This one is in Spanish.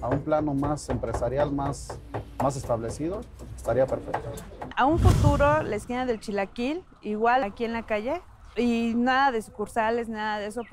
a un plano más empresarial, más establecido, estaría perfecto. A un futuro, la esquina del Chilaquil, igual aquí en la calle, y nada de sucursales, nada de eso.